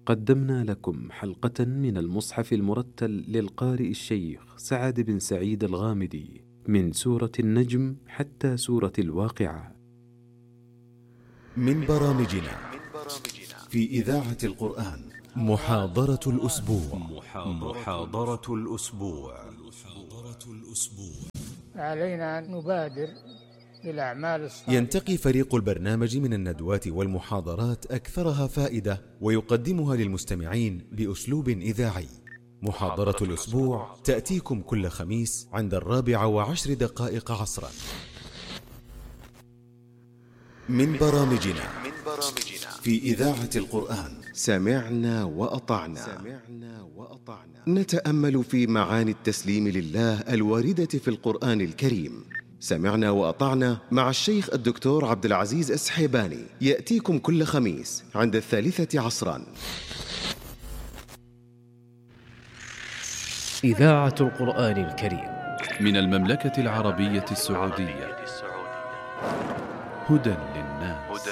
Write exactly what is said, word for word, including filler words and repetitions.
قدمنا لكم حلقة من المصحف المرتل للقارئ الشيخ سعد بن سعيد الغامدي من سورة النجم حتى سورة الواقعة. من برامجنا في إذاعة القرآن محاضرة الأسبوع. محاضرة الأسبوع. علينا أن نبادر بالأعمال الصالحة. ينتقي فريق البرنامج من الندوات والمحاضرات أكثرها فائدة ويقدمها للمستمعين بأسلوب إذاعي. محاضرة الأسبوع تأتيكم كل خميس عند الرابعة وعشر دقائق عصرا. من برامجنا في إذاعة القرآن سمعنا وأطعنا. نتأمل في معاني التسليم لله الواردة في القرآن الكريم. سمعنا وأطعنا مع الشيخ الدكتور عبد العزيز السحيباني، يأتيكم كل خميس عند الثالثة عصرا. إذاعة القرآن الكريم من المملكة العربية السعودية، هدى للناس.